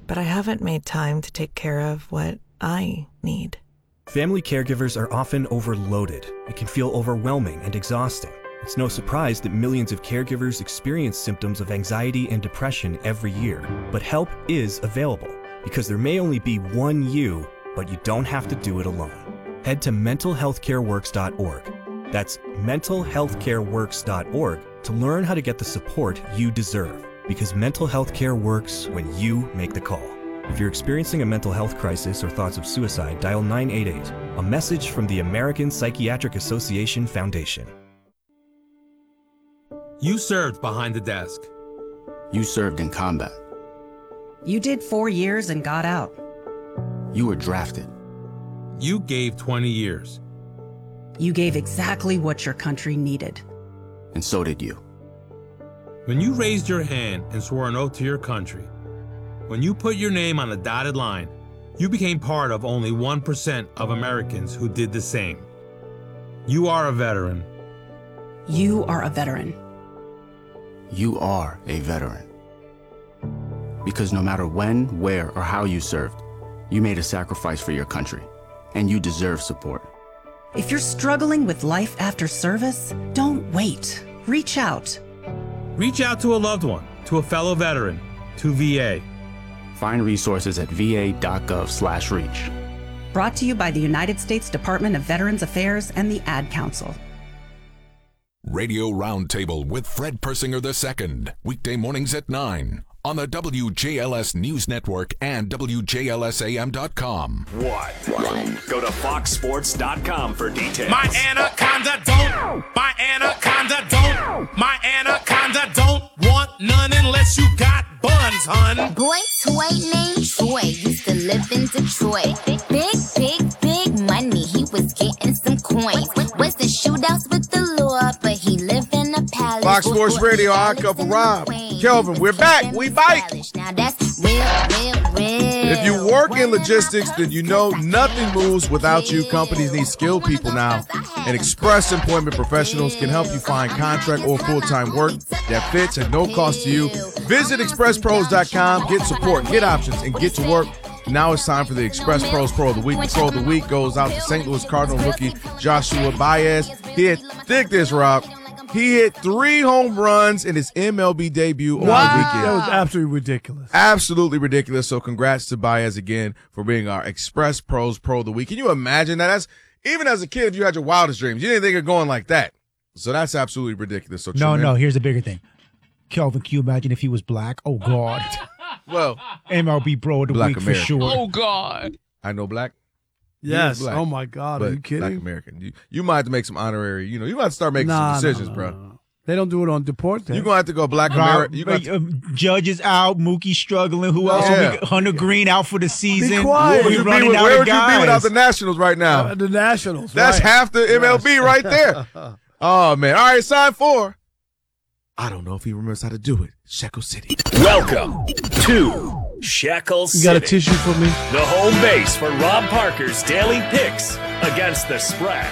but I haven't made time to take care of what I need. Family caregivers are often overloaded. It can feel overwhelming and exhausting. It's no surprise that millions of caregivers experience symptoms of anxiety and depression every year. But help is available, because there may only be one you, but you don't have to do it alone. Head to mentalhealthcareworks.org. That's mentalhealthcareworks.org to learn how to get the support you deserve, because mental health care works when you make the call. If you're experiencing a mental health crisis or thoughts of suicide, dial 988, a message from the American Psychiatric Association Foundation. You served behind the desk. You served in combat. You did 4 years and got out. You were drafted. You gave 20 years. You gave exactly what your country needed. And so did you. When you raised your hand and swore an oath to your country, when you put your name on the dotted line, you became part of only 1% of Americans who did the same. You are a veteran. You are a veteran. You are a veteran. Because no matter when, where, or how you served, you made a sacrifice for your country, and you deserve support. If you're struggling with life after service, don't wait. Reach out. Reach out to a loved one, to a fellow veteran, to VA. Find resources at va.gov/reach. Brought to you by the United States Department of Veterans Affairs and the Ad Council. Radio Roundtable with Fred Persinger II. Weekday mornings at 9 on the WJLS News Network and WJLSAM.com. What? Go to FoxSports.com for details. My anaconda don't. My anaconda don't. My anaconda don't want none unless you got buns, hun. Boy toy named Troy used to live in Detroit. Big money. He was getting some coins. Was the shootouts with the law, but he lived in a palace. Fox Sports Radio, Odd Couple Rob. Kelvin, we're back. We bite. Now that's real. If you work in logistics, then you know nothing moves without you. Companies need skilled people now, and Express Employment Professionals can help you find contract or full-time work that fits at no cost to you. Visit expresspros.com, get support, get options, and get to work. Now it's time for the Express Pros Pro of the Week. The Pro of the Week goes out to St. Louis Cardinal rookie Joshua Baez. He hit, dig this, Rob. He hit 3 home runs in his MLB debut on the weekend. That was absolutely ridiculous. Absolutely ridiculous. So congrats to Baez again for being our Express Pros Pro of the Week. Can you imagine that? That's, even as a kid, if you had your wildest dreams, you didn't think of going like that. So that's absolutely ridiculous. So No, here's the bigger thing. Kelvin, can you imagine if he was black? Oh, God. Well, MLB Bro of the Black Week American. for sure. Oh, God. I know black. Yes. Black, oh, my God. but Are you kidding? Black American. You might have to make some honorary, you might have to start making some decisions, bro. No. They don't do it on Deporte. You're going to have to go Black American. Judge is out. Mookie struggling. Who else? Yeah. Hunter Green out for the season. Be quiet. Where would you be without the Nationals right now? The Nationals. That's right. half the MLB right there. Oh, man. All right, sign 4. I don't know if he remembers how to do it. Shekel City. Welcome to Shekel City. You got a tissue for me? The home base for Rob Parker's daily picks against the spread.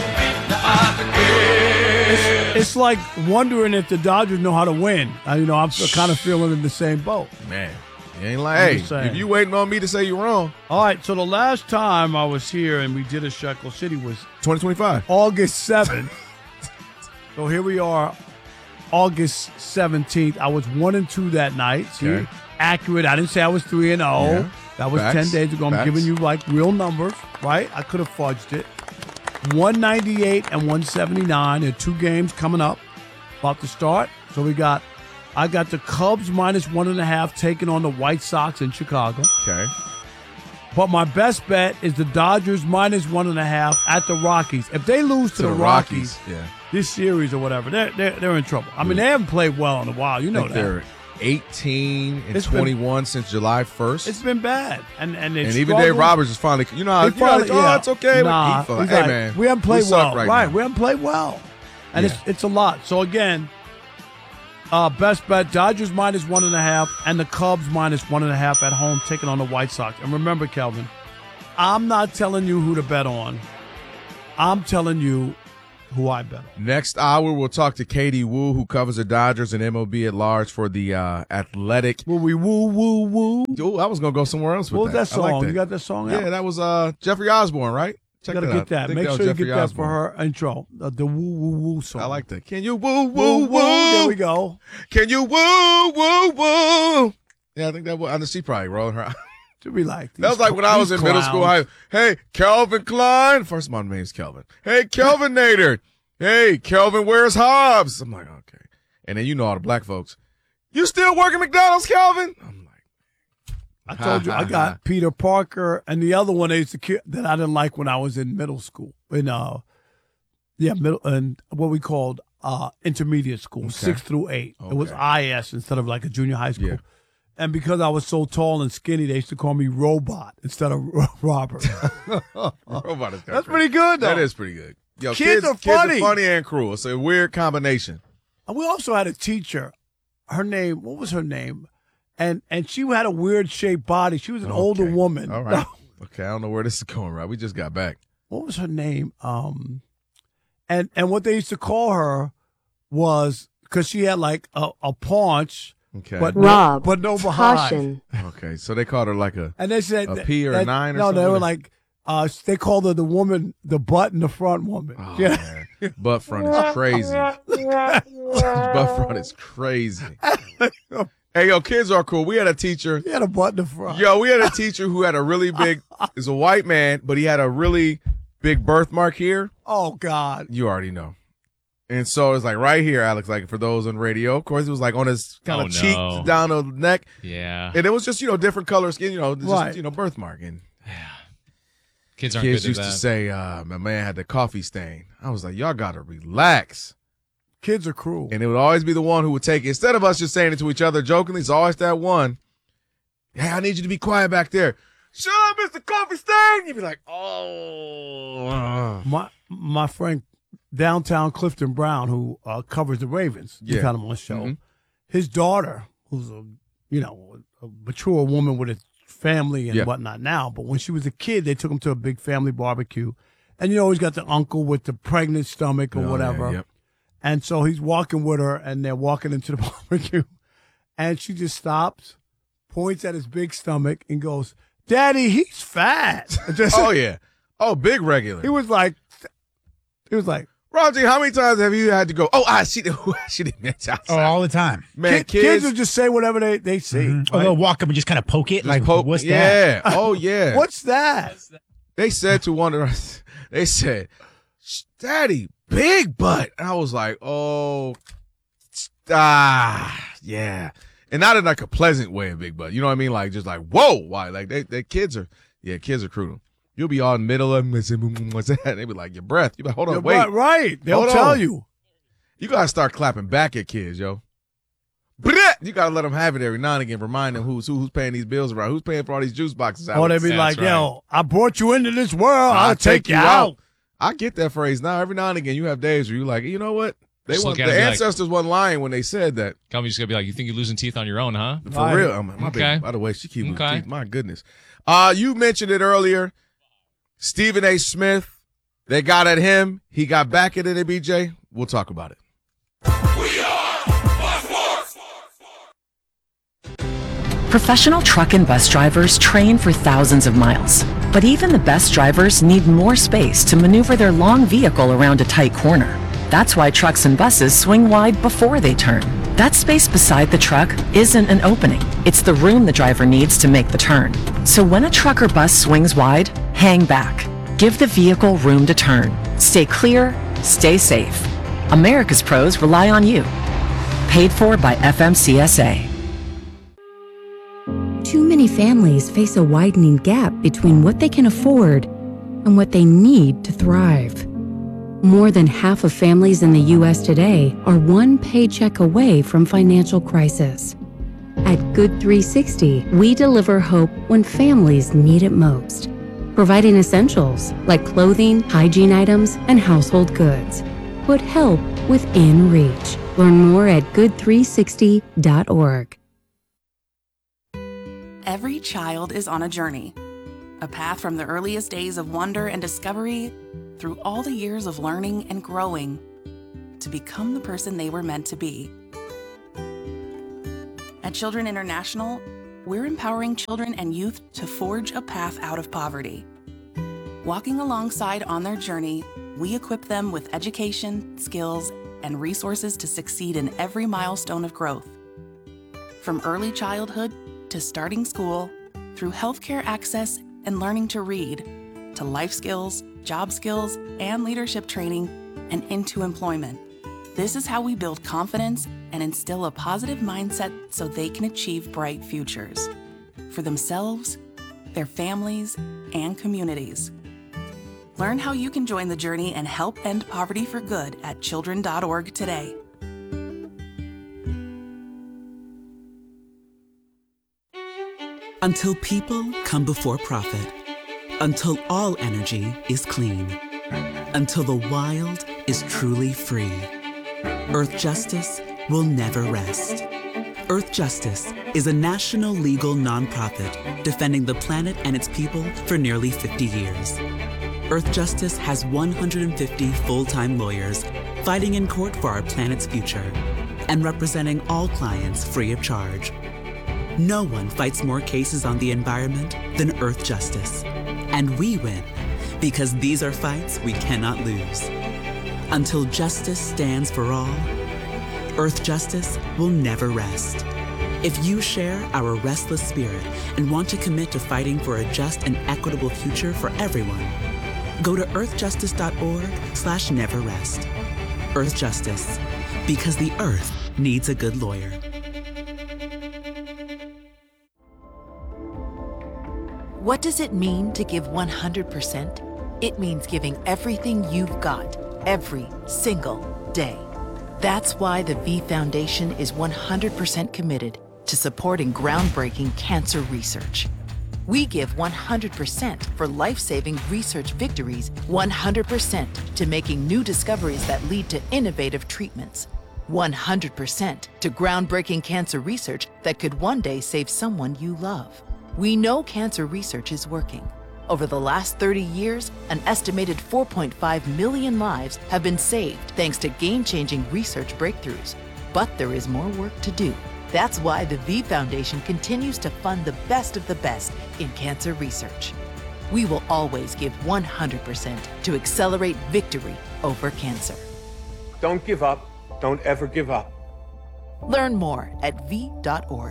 It's like wondering if the Dodgers know how to win. I'm kind of feeling in the same boat. Man, you ain't like, hey, if you waiting on me to say you're wrong. All right, so the last time I was here and we did a Shekel City was 2025. August 7th. So here we are, August 17th. I was 1-2 that night. See, Okay. accurate. I didn't say I was 3-0. Yeah. That was Facts. 10 days ago. I'm Facts. giving you like real numbers, right? I could have fudged it. 198 and 179. There are 2 games coming up, about to start. So I got the Cubs -1.5 taking on the White Sox in Chicago. Okay. But my best bet is the Dodgers -1.5 at the Rockies. If they lose to the Rockies, yeah. this series or whatever, they're in trouble. I mean, they haven't played well in a while. You know that. They're 18 and It's 21 since July 1st. It's been bad, and even Dave Roberts is finally, it's okay. Nah, hey, like, man, we haven't played well. right? We haven't played well, and Yeah. it's a lot. So again, best bet: Dodgers -1.5 and the Cubs -1.5 at home, taking on the White Sox. And remember, Kelvin, I'm not telling you who to bet on. I'm telling you who I bet on. Next hour, we'll talk to Katie Woo, who covers the Dodgers and MLB at large for the Athletic. Will we woo, woo, woo? Oh, I was going to go somewhere else with What was that song? I like that. You got that song out? Yeah, that was Jeffrey Osborne, right? You got to get that. Make sure you get that for her intro, the woo, woo, woo song. I like that. Can you woo, woo, woo? There we go. Can you woo, woo, woo? Yeah, I think that was, she probably rolling her out. To be like that was like when I was in middle school. Hey, Calvin Klein. First of all, my name's Kelvin. Hey, Kelvin Nader. Hey, Kelvin, where's Hobbs? I'm like, okay. And then all the black folks. You still working McDonald's, Kelvin? I'm like, I told you I got Peter Parker and the other one that I didn't like when I was in middle school. Middle and what we called intermediate school, 6 through 8. Okay. It was IS instead of like a junior high school. Yeah. And because I was so tall and skinny, they used to call me Robot instead of Robert. Robot is That's pretty good, though. That is pretty good. Yo, kids are funny. Kids are funny and cruel. It's a weird combination. And we also had a teacher. Her name, what was her name? And she had a weird shaped body. She was an older woman. All right. Okay, I don't know where this is going, right? We just got back. What was her name? And what they used to call her was, because she had like a paunch. Okay. But no behind. Okay, so they called her like and they said a P or a 9 or no, something? No, they were like, they called her the woman, the butt in the front woman. Oh, yeah. Man. Butt front is crazy. Butt front is crazy. Hey, yo, kids are cool. We had a teacher. He had a butt in the front. Yo, we had a teacher who had a really big, is a white man, but he had a really big birthmark here. Oh, God. You already know. And so it's like right here, Alex, like for those on radio, of course, it was like on his kind of cheek down the neck. Yeah. And it was just, different color skin, just, right. Birthmark. And Kids aren't good at that. used to say, my man had the coffee stain. I was like, y'all got to relax. Kids are cruel. And it would always be the one who would take it. Instead of us just saying it to each other jokingly, it's always that one. Hey, I need you to be quiet back there. Shut up, Mr. Coffee Stain. You'd be like, oh. My friend downtown Clifton Brown, who covers the Ravens, you had him on the show. Mm-hmm. His daughter, who's a mature woman with a family and whatnot now, but when she was a kid, they took him to a big family barbecue, and you always got the uncle with the pregnant stomach or whatever. Yeah. And so he's walking with her, and they're walking into the barbecue, and she just stops, points at his big stomach, and goes, "Daddy, he's fat." Big regular. He was like. Roger, how many times have you had to go, she didn't mention outside. Oh, all the time. Man, kids will just say whatever they see. Mm-hmm. Right? Or they'll walk up and just kind of poke it. What's that? Yeah. Oh, yeah. What's that? They said to one of us, they said, "Daddy, big butt." And I was like, yeah. And not in like a pleasant way of big butt. You know what I mean? Like, just like, whoa. Why? Like, they kids are cruel. You'll be all in the middle of them and say, what's that? They be like, your breath. You be like, hold on, wait. Right. They'll tell you. You got to start clapping back at kids, yo. You got to let them have it every now and again. Remind them who's paying these bills around. Who's paying for all these juice boxes out. Or they be like, yo, I brought you into this world. I'll take you out. I get that phrase now. Every now and again, you have days where you're like, you know what? The ancestors wasn't lying when they said that. Come, just going to be like, you think you're losing teeth on your own, huh? For real. Baby, by the way, she keeps losing teeth. My goodness. You mentioned it earlier. Stephen A. Smith, they got at him. He got back at it, BJ. We'll talk about it. We are Sports. Professional truck and bus drivers train for thousands of miles. But even the best drivers need more space to maneuver their long vehicle around a tight corner. That's why trucks and buses swing wide before they turn. That space beside the truck isn't an opening. It's the room the driver needs to make the turn. So when a truck or bus swings wide, hang back. Give the vehicle room to turn. Stay clear, stay safe. America's pros rely on you. Paid for by FMCSA. Too many families face a widening gap between what they can afford and what they need to thrive. More than half of families in the U.S. today are one paycheck away from financial crisis. At Good 360, we deliver hope when families need it most, providing essentials like clothing, hygiene items, and household goods. Put help within reach. Learn more at good360.org. Every child is on a journey. A path from the earliest days of wonder and discovery through all the years of learning and growing to become the person they were meant to be. At Children International, we're empowering children and youth to forge a path out of poverty. Walking alongside on their journey, we equip them with education, skills, and resources to succeed in every milestone of growth. From early childhood to starting school, through healthcare access and learning to read, to life skills, job skills, and leadership training, and into employment. This is how we build confidence and instill a positive mindset so they can achieve bright futures for themselves, their families, and communities. Learn how you can join the journey and help end poverty for good at children.org today. Until people come before profit. Until all energy is clean. Until the wild is truly free. Earth Justice will never rest. Earth Justice is a national legal nonprofit defending the planet and its people for nearly 50 years. Earth Justice has 150 full-time lawyers fighting in court for our planet's future and representing all clients free of charge. No one fights more cases on the environment than Earth Justice. And we win because these are fights we cannot lose. Until justice stands for all, Earth Justice will never rest. If you share our restless spirit and want to commit to fighting for a just and equitable future for everyone, go to earthjustice.org/neverrest. Earth Justice, because the Earth needs a good lawyer. What does it mean to give 100%? It means giving everything you've got, every single day. That's why the V Foundation is 100% committed to supporting groundbreaking cancer research. We give 100% for life-saving research victories, 100% to making new discoveries that lead to innovative treatments, 100% to groundbreaking cancer research that could one day save someone you love. We know cancer research is working. Over the last 30 years, an estimated 4.5 million lives have been saved thanks to game-changing research breakthroughs. But there is more work to do. That's why the V Foundation continues to fund the best of the best in cancer research. We will always give 100% to accelerate victory over cancer. Don't give up. Don't ever give up. Learn more at v.org.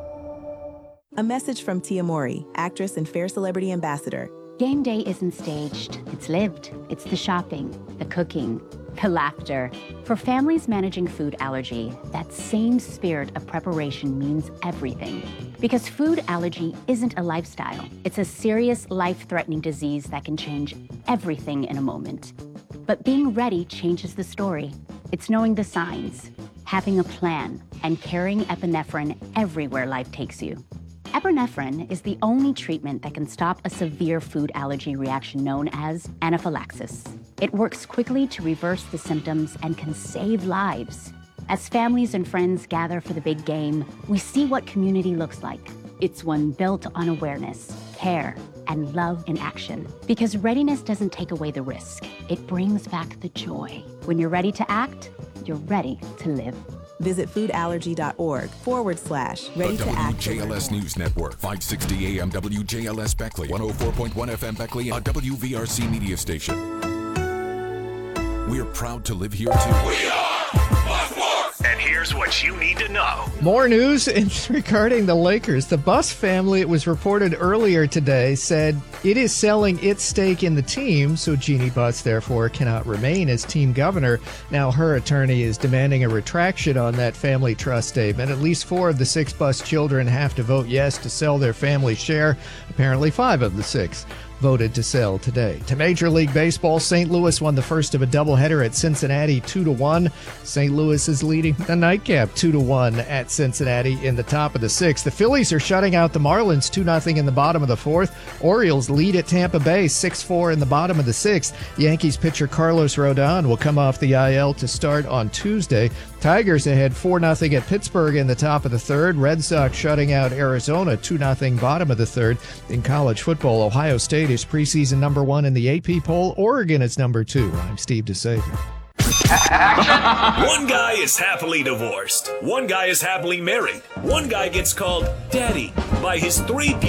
A message from Tia Mori, actress and Fair Celebrity Ambassador. Game day isn't staged. It's lived. It's the shopping, the cooking, the laughter. For families managing food allergy, that same spirit of preparation means everything. Because food allergy isn't a lifestyle. It's a serious, life-threatening disease that can change everything in a moment. But being ready changes the story. It's knowing the signs, having a plan, and carrying epinephrine everywhere life takes you. Epinephrine is the only treatment that can stop a severe food allergy reaction known as anaphylaxis. It works quickly to reverse the symptoms and can save lives. As families and friends gather for the big game, we see what community looks like. It's one built on awareness, care, and love in action. Because readiness doesn't take away the risk. It brings back the joy. When you're ready to act, you're ready to live. Visit foodallergy.org/ready to act. WJLS News Network, 560 AM WJLS Beckley, 104.1 FM Beckley, a WVRC media station. We're proud to live here too. We are And here's what you need to know. More news regarding the Lakers. The Buss family, it was reported earlier today, said it is selling its stake in the team, so Jeannie Buss therefore cannot remain as team governor. Now her attorney is demanding a retraction on that family trust statement. At least 4 of the 6 Buss children have to vote yes to sell their family share. Apparently 5 of the 6 voted to sell today. To Major League Baseball, St. Louis won the first of a doubleheader at Cincinnati 2-1. St. Louis is leading the nightcap 2-1 at Cincinnati in the top of the 6th. The Phillies are shutting out the Marlins 2-0 in the bottom of the 4th. Orioles lead at Tampa Bay 6-4 in the bottom of the 6th. Yankees pitcher Carlos Rodon will come off the IL to start on Tuesday. Tigers ahead 4-0 at Pittsburgh in the top of the third. Red Sox shutting out Arizona 2-0 bottom of the third. In college football, Ohio State is preseason number 1 in the AP poll. Oregon is number 2. I'm Steve DeSavior. One guy is happily divorced. One guy is happily married. One guy gets called daddy by his 3